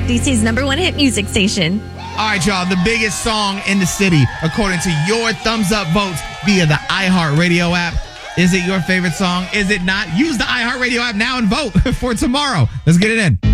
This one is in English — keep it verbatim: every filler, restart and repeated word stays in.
D C's number one hit music station. All right, y'all. The biggest song in the city, according to your thumbs up votes via the iHeartRadio app. Is it your favorite song? Is it not? Use the iHeartRadio app now and vote for tomorrow. Let's get it in.